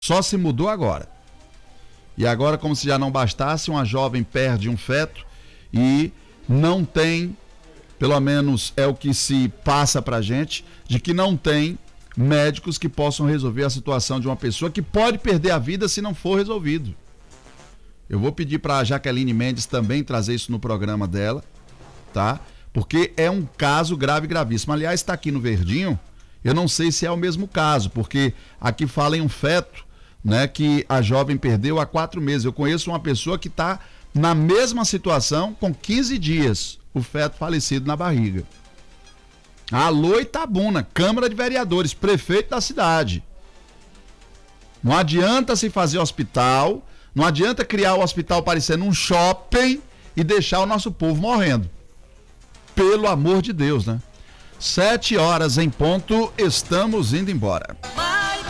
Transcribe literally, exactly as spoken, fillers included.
Só se mudou agora. E agora, como se já não bastasse, uma jovem perde um feto e não tem, pelo menos é o que se passa pra gente, de que não tem médicos que possam resolver a situação de uma pessoa que pode perder a vida se não for resolvido. Eu vou pedir para a Jaqueline Mendes também trazer isso no programa dela, tá? Porque é um caso grave, gravíssimo. Aliás, está aqui no Verdinho, eu não sei se é o mesmo caso, porque aqui fala em um feto, né, que a jovem perdeu há quatro meses. Eu conheço uma pessoa que está na mesma situação, com quinze dias, o feto falecido na barriga. Alô Itabuna, Câmara de Vereadores, prefeito da cidade. Não adianta se fazer hospital, não adianta criar o hospital parecendo um shopping e deixar o nosso povo morrendo. Pelo amor de Deus, né? Sete horas em ponto, estamos indo embora.